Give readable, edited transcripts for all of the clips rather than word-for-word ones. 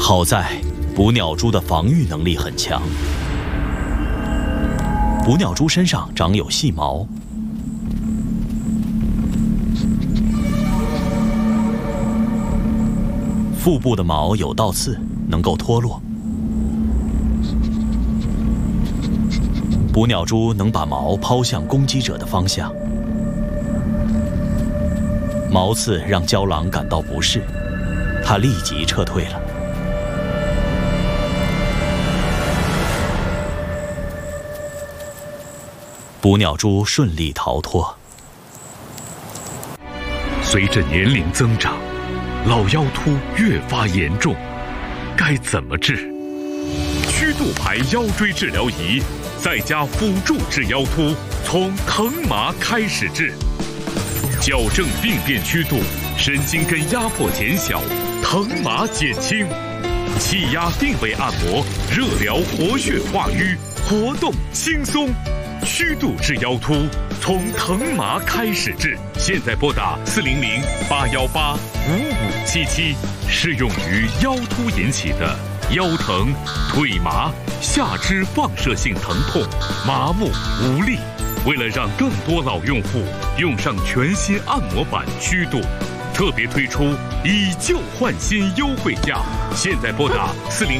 好在捕鸟蛛的防御能力很强。捕鸟蛛身上长有细毛，腹部的毛有倒刺，能够脱落。捕鸟蛛能把毛抛向攻击者的方向。毛刺让郊狼感到不适，他立即撤退了。捕鸟蛛顺利逃脱。 随着年龄增长，老腰突越发严重，该怎么治？曲度牌腰椎治疗仪，再加辅助治腰突，从疼麻开始治。矫正病变曲度，神经根压迫减小，疼麻减轻。气压定位按摩，热疗活血化瘀，活动轻松。曲度治腰突，从疼麻开始治。现在拨打400-818-5577，适用于腰突引起的腰疼、腿麻、下肢放射性疼痛、麻木无力。为了让更多老用户用上全新按摩版曲度，特别推出以旧换新优惠价。现在拨打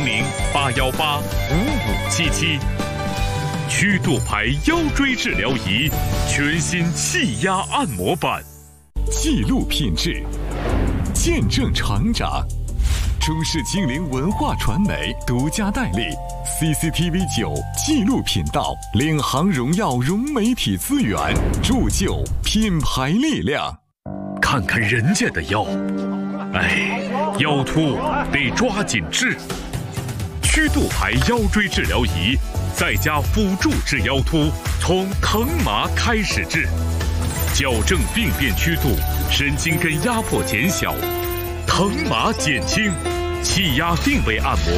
400-818-5577。曲度牌腰椎治疗仪，全新气压按摩版， 记录品质，见证成长。中视精灵文化传媒独家代理 CCTV9 记录频道，领航荣耀融媒体资源，铸就品牌力量。 看看人家的腰，哎，腰突得抓紧治。曲度牌腰椎治疗仪，再加辅助治腰突，从疼麻开始治。矫正病变曲度，神经根压迫减小，疼麻减轻。气压定位按摩，